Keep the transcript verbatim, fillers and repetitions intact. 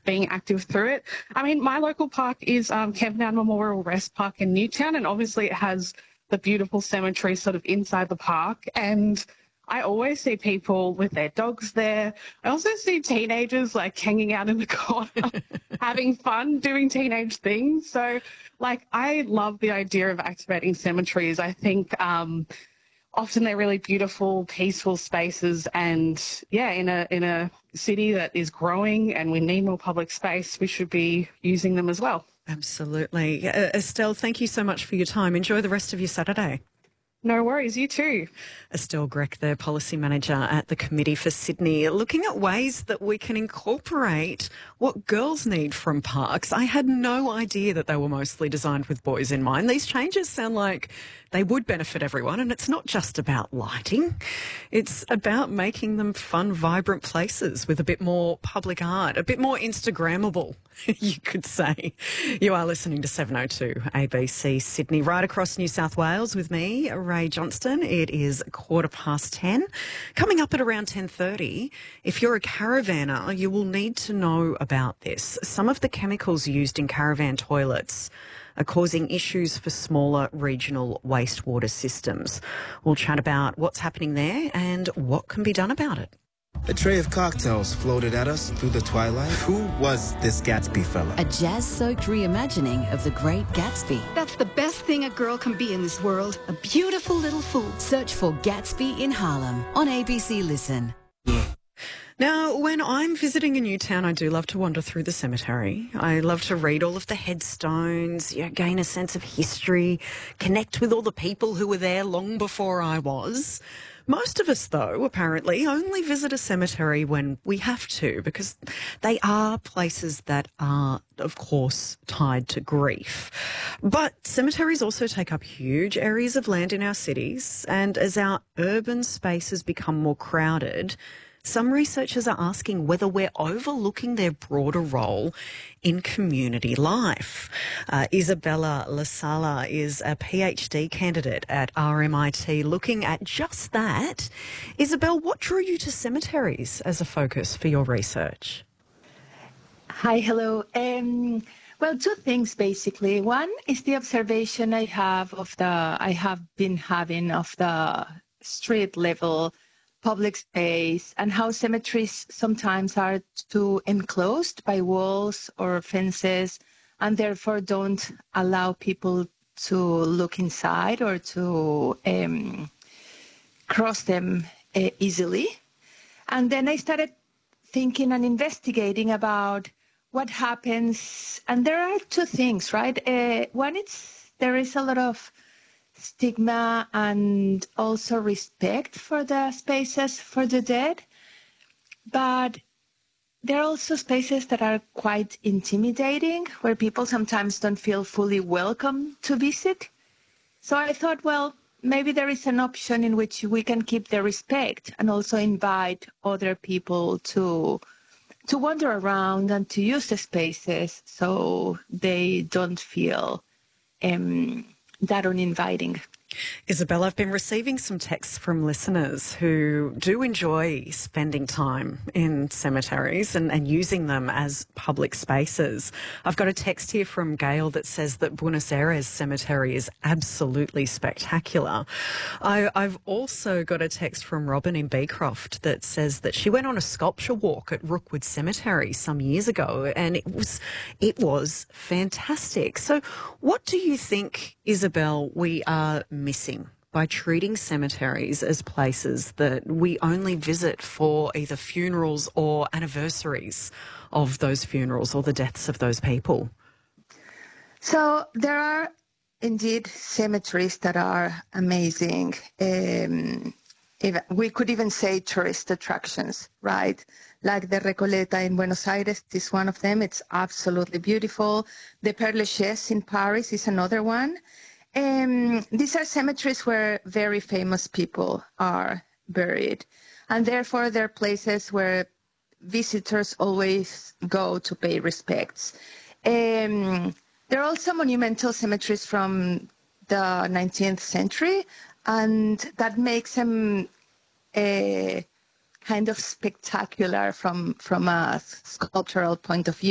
being active through it. I mean, my local park is um, Kemptown Memorial Rest Park in Newtown, and obviously it has the beautiful cemetery sort of inside the park. And I always see people with their dogs there. I also see teenagers like hanging out in the corner, having fun, doing teenage things. So, like, I love the idea of activating cemeteries. I think um, often they're really beautiful, peaceful spaces, and yeah, in a in a city that is growing and we need more public space, we should be using them as well. Absolutely. Uh, Estelle, thank you so much for your time. Enjoy the rest of your Saturday. No worries, you too. Estelle Grech, the Policy Manager at the Committee for Sydney, looking at ways that we can incorporate what girls need from parks. I had no idea that they were mostly designed with boys in mind. These changes sound like they would benefit everyone, and it's not just about lighting. It's about making them fun, vibrant places with a bit more public art, a bit more Instagrammable, you could say. You are listening to seven oh two A B C Sydney, right across New South Wales with me, Ray Johnston. It is quarter past ten. Coming up at around ten thirty, if you're a caravaner, you will need to know about this. Some of the chemicals used in caravan toilets are causing issues for smaller regional wastewater systems. We'll chat about what's happening there and what can be done about it. A tray of cocktails floated at us through the twilight. Who was this Gatsby fella? A jazz-soaked reimagining of The Great Gatsby. That's the best thing a girl can be in this world. A beautiful little fool. Search for Gatsby in Harlem on A B C Listen. Yeah. Now, when I'm visiting a new town, I do love to wander through the cemetery. I love to read all of the headstones, you know, gain a sense of history, connect with all the people who were there long before I was. Most of us, though, apparently, only visit a cemetery when we have to, because they are places that are, of course, tied to grief. But cemeteries also take up huge areas of land in our cities, and as our urban spaces become more crowded, some researchers are asking whether we're overlooking their broader role in community life. Uh, Isabella Lasala is a PhD candidate at R M I T looking at just that. Isabel, what drew you to cemeteries as a focus for your research? Hi, hello. Um, well, two things basically. One is the observation I have of the, I have been having of the street level public space and how cemeteries sometimes are too enclosed by walls or fences and therefore don't allow people to look inside or to um, cross them uh, easily. And then I started thinking and investigating about what happens. And there are two things, right? Uh, one, it's there is a lot of stigma and also respect for the spaces for the dead. But there are also spaces that are quite intimidating, where people sometimes don't feel fully welcome to visit. So I thought, well, maybe there is an option in which we can keep the respect and also invite other people to to wander around and to use the spaces so they don't feel um, that uninviting. Isabel, I've been receiving some texts from listeners who do enjoy spending time in cemeteries and, and using them as public spaces. I've got a text here from Gail that says that Buenos Aires Cemetery is absolutely spectacular. I, I've also got a text from Robin in Beecroft that says that she went on a sculpture walk at Rookwood Cemetery some years ago and it was, it was fantastic. So what do you think, Isabel, we are missing by treating cemeteries as places that we only visit for either funerals or anniversaries of those funerals or the deaths of those people? So there are indeed cemeteries that are amazing. Um, even, we could even say tourist attractions, right? Like the Recoleta in Buenos Aires is one of them. It's absolutely beautiful. The Père Lachaise in Paris is another one. Um, these are cemeteries where very famous people are buried, and therefore they're places where visitors always go to pay respects. Um, there are also monumental cemeteries from the nineteenth century, and that makes them uh, kind of spectacular from, from a sculptural point of view.